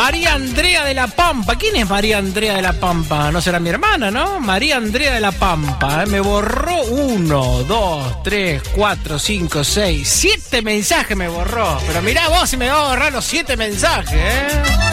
María Andrea de la Pampa. ¿Quién es María Andrea de la Pampa? No será mi hermana, ¿no? María Andrea de la Pampa. Me borró 1, 2, 3, 4, 5, 6, 7 mensajes me borró. Pero mirá vos si me va a borrar los 7 mensajes, ¿eh?